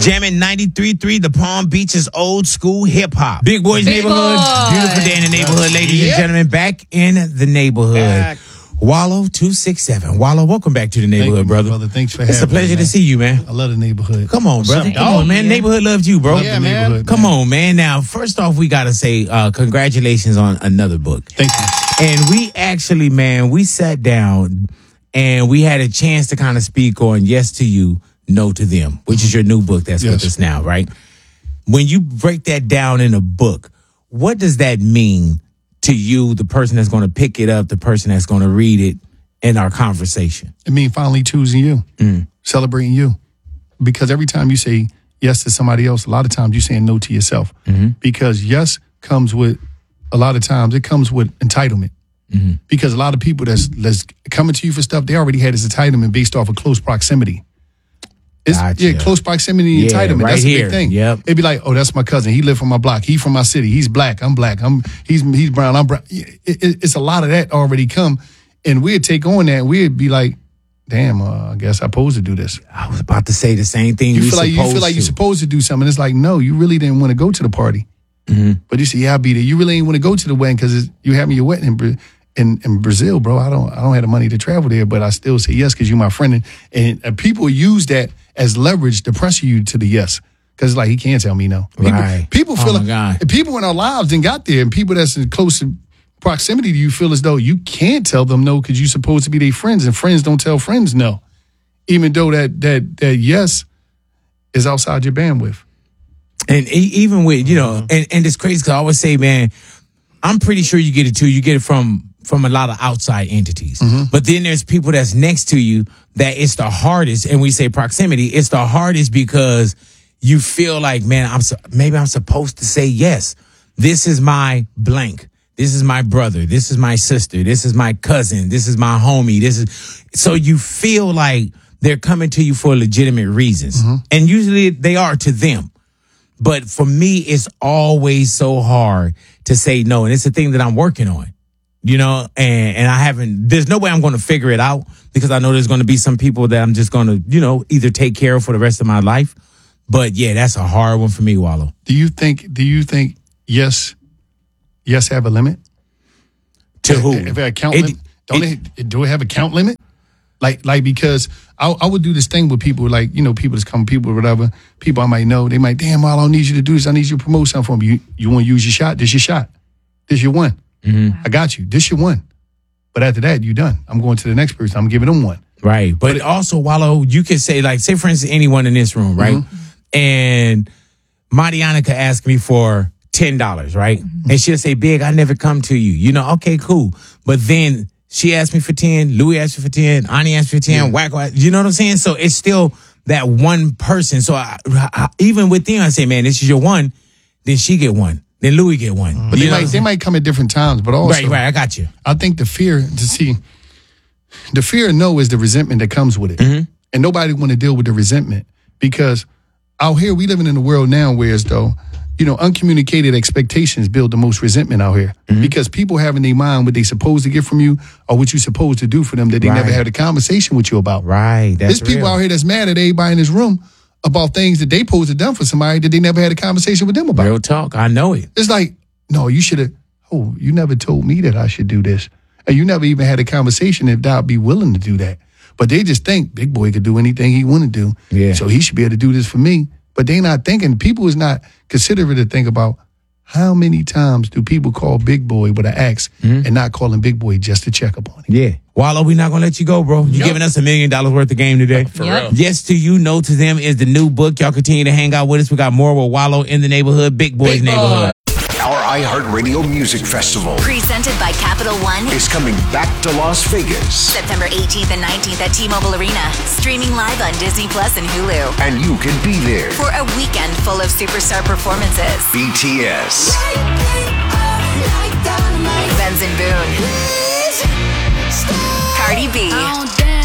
Jamming 93.3, the Palm Beaches old school hip hop. Big Boys Neighborhood. Beautiful day in the neighborhood, ladies and gentlemen. Back in the neighborhood. Wallow 267. Wallow, welcome back to the neighborhood, brother. Thanks for having me. It's a pleasure to see you, man. I love the neighborhood. Come on, brother. Come on, man. Neighborhood loves you, bro. Yeah, man. Come on, man. Now, first off, we got to say congratulations on another book. Thank you. And we actually, man, we sat down and we had a chance to kind of speak on Yes to You, No to Them, which is your new book that's with us now, right? When you break that down in a book, what does that mean to you, the person that's going to pick it up, the person that's going to read it in our conversation? It means finally choosing you, celebrating you. Because every time you say yes to somebody else, a lot of times you're saying no to yourself. Because yes comes with, a lot of times, it comes with entitlement. Because a lot of people that's coming to you for stuff, they already had this entitlement based off of close proximity. Gotcha. Close proximity and entitlement. Right that's here. a big thing. Yep. It'd be like, oh, that's my cousin. He live from my block. He from my city. He's black. I'm black. He's brown. I'm brown. It's a lot of that already come. And we'd take on that and we'd be like, damn, I guess I'm supposed to do this. I was about to say the same thing. You feel like you're supposed to do something. It's like, no, you really didn't want to go to the party. But you say, yeah, I'll be there. You really ain't want to go to the wedding because you having your wedding in Brazil, bro. I don't have the money to travel there, but I still say yes because you're my friend. And people use that as leverage to pressure you to the yes. Because like, he can't tell me no. People feel like people in our lives and got there, and people that's in close proximity to you feel as though you can't tell them no because you're supposed to be their friends, and friends don't tell friends no. Even though that yes is outside your bandwidth. And even with, and it's crazy because I always say, man, I'm pretty sure you get it too. You get it from a lot of outside entities. But then there's people that's next to you that it's the hardest. And we say proximity, it's the hardest because you feel like, man, maybe I'm supposed to say yes. This is my blank. This is my brother. This is my sister. This is my cousin. This is my homie. So you feel like they're coming to you for legitimate reasons. And usually they are to them. But for me, it's always so hard to say no. And it's a thing that I'm working on, and there's no way I'm going to figure it out because I know there's going to be some people that I'm just going to, either take care of for the rest of my life. But yeah, that's a hard one for me, Wallow. Do you think yes have a limit? To who? If it account limit, do it have a count limit? Like because I would do this thing with people, like, people that's come, people or whatever, people I might know, they might, damn, I don't need you to do this. I need you to promote something for me. You want to use your shot? This your shot. This your one. I got you. This your one. But after that, you done. I'm going to the next person. I'm giving them one. Right. But also, Wallow, you could say, like, say, for instance, anyone in this room, right? And Mariana could ask me for $10, right? And she'll say, Big, I never come to you. Okay, cool. But then she asked me for 10, Louis asked me for 10, Ani asked me for 10, whack. You know what I'm saying? So it's still that one person. So I, even with them, I say, man, this is your one. Then she get one. Then Louis get one. But they might come at different times. But also, right, I got you. I think the fear of no is the resentment that comes with it. And nobody want to deal with the resentment because out here we living in a world now where as though, uncommunicated expectations build the most resentment out here because people have in their mind what they supposed to get from you or what you supposed to do for them that they never had a conversation with you about. Right. There's people out here that's mad at everybody in this room about things that they supposed to done for somebody that they never had a conversation with them about. Real talk. I know it. It's like, no, you should have, you never told me that I should do this. And you never even had a conversation if I'd be willing to do that. But they just think Big Boy could do anything he want to do. Yeah. So he should be able to do this for me. But they not thinking, people is not considerate to think about how many times do people call Big Boy with an X and not call him Big Boy just to check up on him. Yeah. Wallow, we're not going to let you go, bro. You're giving us $1 million worth of game today. For real. Yes to You, No to Them is the new book. Y'all continue to hang out with us. We got more with Wallow in the neighborhood, Big Boy's neighborhood. Our iHeartRadio Music Festival presented by Capital One is coming back to Las Vegas. September 18th and 19th at T-Mobile Arena. Streaming live on Disney Plus and Hulu. And you can be there for a weekend full of superstar performances. BTS, Benson Boone, Cardi B,